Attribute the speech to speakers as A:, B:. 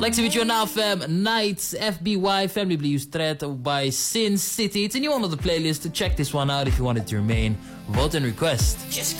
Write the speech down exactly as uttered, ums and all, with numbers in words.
A: Lexi with you now, fam. Nights, F B Y, Family Blues thread by Sin City. It's a new one on the playlist. To check this one out if you want it to remain. Vote and request.
B: Just